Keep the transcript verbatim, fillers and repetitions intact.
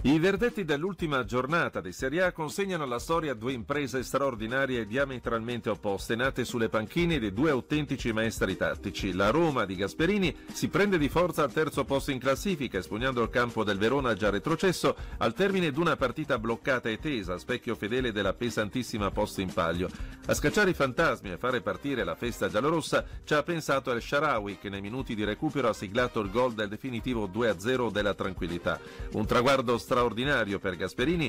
I verdetti dell'ultima giornata di Serie A consegnano alla storia due imprese straordinarie e diametralmente opposte, nate sulle panchine di due autentici maestri tattici. La Roma di Gasperini si prende di forza al terzo posto in classifica, espugnando il campo del Verona già retrocesso al termine di una partita bloccata e tesa, specchio fedele della pesantissima posta in palio. A scacciare i fantasmi e a fare partire la festa giallorossa ci ha pensato El Shaarawy, che nei minuti di recupero ha siglato il gol del definitivo due a zero della tranquillità. Un traguardo straordinario per Gasperini,